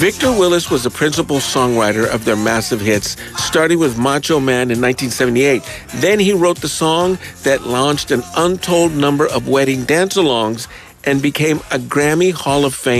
Victor Willis was the principal songwriter of their massive hits, starting with Macho Man in 1978. Then he wrote the song that launched an untold number of wedding dance-alongs and became a Grammy Hall of Fame